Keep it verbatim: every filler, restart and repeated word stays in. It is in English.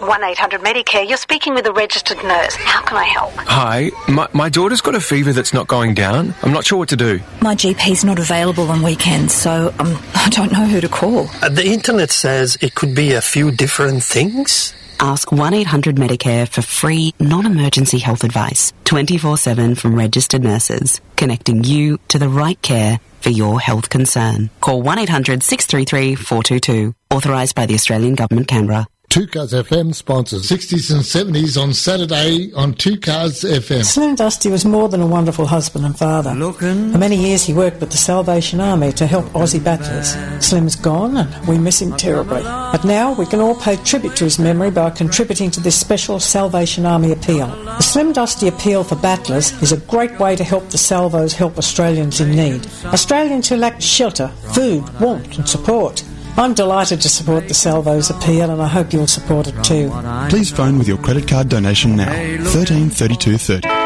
one eight hundred Medicare. You're speaking with a registered nurse. How can I help? Hi, my, my daughter's got a fever that's not going down. I'm not sure what to do. My G P's not available on weekends, so um, I don't know who to call. Uh, the internet says it could be a few different things. Ask one eight hundred Medicare for free, non-emergency health advice, twenty-four seven from registered nurses, connecting you to the right care for your health concern. Call one eight hundred six three three four two two. Authorised by the Australian Government, Canberra. Two Cars F M sponsors sixties and seventies on Saturday on Two Cars F M. Slim Dusty was more than a wonderful husband and father. Looking. For many years he worked with the Salvation Army to help Aussie battlers. Slim's gone and we miss him terribly. But now we can all pay tribute to his memory by contributing to this special Salvation Army appeal. The Slim Dusty Appeal for Battlers is a great way to help the Salvos help Australians in need. Australians who lack shelter, food, warmth and support. I'm delighted to support the Salvos appeal and I hope you'll support it too. Please phone with your credit card donation now. thirteen thirty-two thirty.